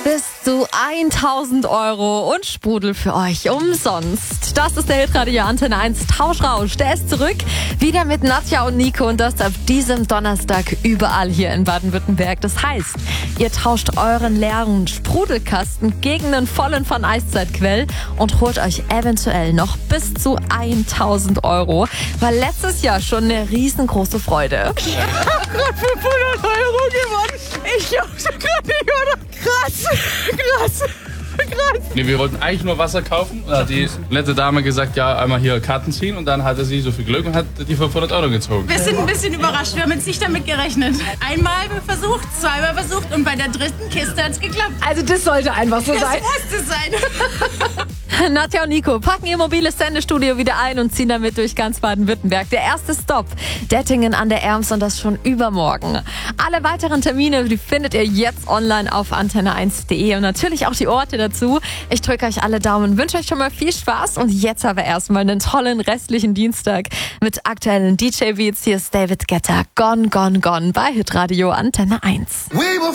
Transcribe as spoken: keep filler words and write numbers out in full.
Bis zu tausend Euro und Sprudel für euch umsonst. Das ist der Hitradio Antenne eins Tauschrausch. Der ist zurück. Wieder mit Nadja und Nico und das ab diesem Donnerstag überall hier in Baden-Württemberg. Das heißt, ihr tauscht euren leeren Sprudelkasten gegen einen vollen von Eiszeitquell und holt euch eventuell noch bis zu tausend Euro. War letztes Jahr schon eine riesengroße Freude. Ich hab gerade fünfhundert Euro gewonnen. Ich glaub's gerade nicht, oder? Krass, krass, krass. Nee, wir wollten eigentlich nur Wasser kaufen. Da hat die nette Dame gesagt, ja, einmal hier Karten ziehen. Und dann hatte sie so viel Glück und hat die fünfhundert Euro gezogen. Wir sind ein bisschen überrascht. Wir haben jetzt nicht damit gerechnet. Einmal versucht, zweimal versucht und bei der dritten Kiste hat's geklappt. Also das sollte einfach so Das sein. musste sein. Nadja und Nico packen ihr mobiles Sendestudio wieder ein und ziehen damit durch ganz Baden-Württemberg. Der erste Stopp, Dettingen an der Erms und das schon übermorgen. Alle weiteren Termine, die findet ihr jetzt online auf antenne eins punkt de und natürlich auch die Orte dazu. Ich drücke euch alle Daumen, wünsche euch schon mal viel Spaß und jetzt aber erstmal einen tollen restlichen Dienstag mit aktuellen D J-Beats. Hier ist David Guetta, Gone, Gone, Gone bei Hitradio Antenne eins.